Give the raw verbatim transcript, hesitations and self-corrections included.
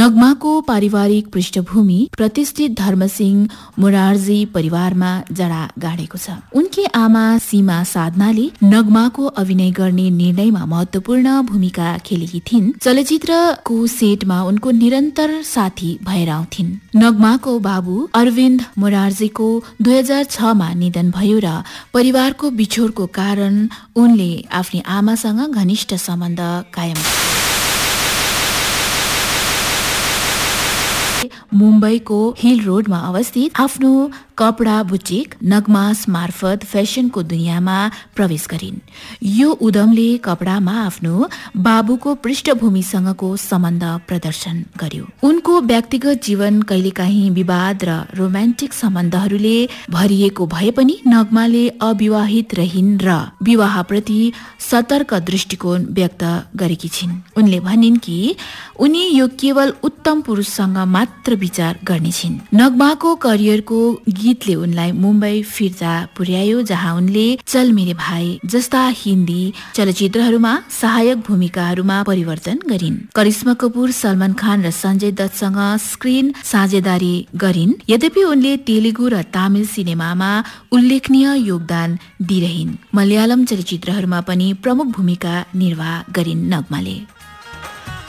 नगमाको पारिवारिक पृष्ठभूमि प्रतिष्ठित धर्मसिंह मोरारजी परिवारमा जडा गाडेको छ। उनकी आमा सीमा साधनाले नगमाको अभिनय गर्ने निर्णयमा महत्वपूर्ण भूमिका खेलेकी थिइन्। चलचित्रको सेटमा उनको निरन्तर साथी भएर आउँथिन्। नगमाको बाबु अरविन्द मोरारजीको दुई हजार छमा निधन भयो र परिवारको बिछोडको कारण उनले आफ्नी आमासँग घनिष्ठ सम्बन्ध कायम मुम्बईको हिल रोडमा अवस्थित आफ्नो कपडा बुटिक नगमास मार्फत फेसनको दुनियाँमा प्रवेश गरिन्। यो उद्यमले कपडामा आफ्नो बाबुको पृष्ठभूमिसँगको सम्बन्ध प्रदर्शन गर्यो। उनको व्यक्तिगत जीवन कहिलेकाहीँ विवाद र रोमान्टिक सम्बन्धहरूले भरिएको भए पनि नगमाले अविवाहित रहिन् र विवाहप्रति सतर्क दृष्टिकोण व्यक्त गरेकी छिन्। उनले भनिन् कि उनी यो केवल उत्तम पुरुषसँग मात्र विचार गर्नेछिन्। नगमाको करियरको गीतले उनलाई मुम्बई फिर्ता पुर्यायो, जहाँ उनले चल मेरे भाइ जस्ता हिन्दी चलचित्रहरूमा सहायक भूमिकाहरूमा परिवर्तन गरिन्। करिश्मा कपूर, सलमान खान र सञ्जय दत्तसँग स्क्रिन साझेदारी गरिन्। यद्यपि उनले तेलुगु र तामिल सिनेमामा उल्लेखनीय योगदान दिइरहिन्। मलयालम चलचित्रहरूमा पनि प्रमुख भूमिका निर्वाह गरिन् नगमाले।